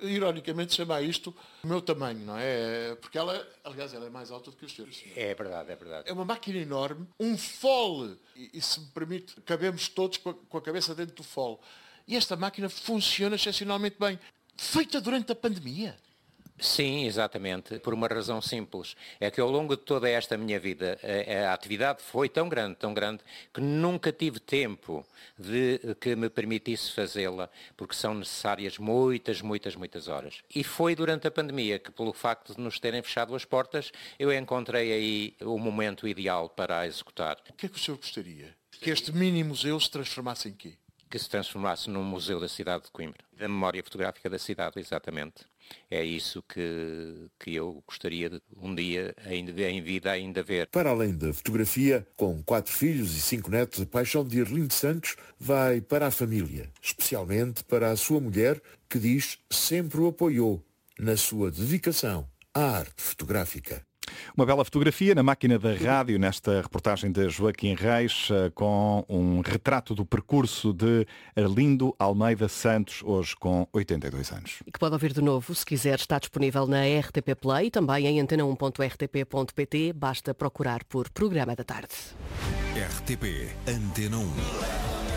ironicamente, chamar isto o meu tamanho, não é? Porque ela, aliás, ela é mais alta do que os senhores. É verdade, é verdade. É uma máquina enorme, um fole, e se me permite, cabemos todos com a cabeça dentro do fole. E esta máquina funciona excepcionalmente bem. Feita durante a pandemia. Sim, exatamente, por uma razão simples. É que ao longo de toda esta minha vida, a atividade foi tão grande, que nunca tive tempo de que me permitisse fazê-la, porque são necessárias muitas horas. E foi durante a pandemia que, pelo facto de nos terem fechado as portas, eu encontrei aí o momento ideal para a executar. O que é que o senhor gostaria? Que este mini museu se transformasse em quê? Que se transformasse num museu da cidade de Coimbra, da memória fotográfica da cidade, exatamente. É isso que eu gostaria de um dia em vida ainda ver. Para além da fotografia, com 4 filhos e 5 netos, a paixão de Arlindo Santos vai para a família, especialmente para a sua mulher, que diz sempre o apoiou na sua dedicação à arte fotográfica. Uma bela fotografia na máquina da rádio, nesta reportagem de Joaquim Reis, com um retrato do percurso de Arlindo Almeida Santos, hoje com 82 anos. E que pode ouvir de novo, se quiser, está disponível na RTP Play, também em antena1.rtp.pt, basta procurar por Programa da Tarde. RTP Antena 1.